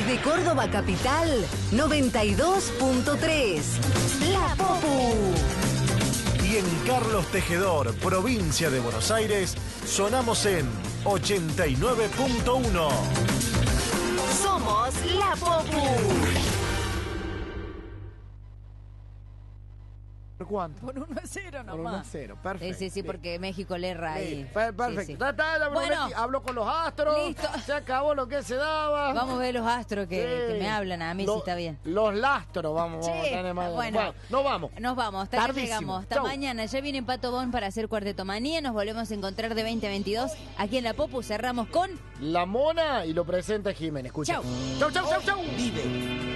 Desde Córdoba Capital, 92.3. La Popu. Y en Carlos Tejedor, provincia de Buenos Aires, sonamos en 89.1. Somos La Popu. ¿Por cuánto? Por 1-0 nomás. Por 1-0, perfecto. Sí, porque México le erra ahí. Perfecto. Sí. Bueno, hablo con los astros. Listo. Se acabó lo que se daba. Vamos a ver los astros que me hablan a mí, si está bien. Los lastros vamos a tener más. Bueno, nos vamos. Nos vamos, hasta que llegamos. Hasta mañana. Ya viene Pato Bon para hacer Cuarteto Manía. Nos volvemos a encontrar de 20 a 22. Aquí en La Popu cerramos con La Mona y lo presenta Jiménez. Escucha. Chau. Chau. Vive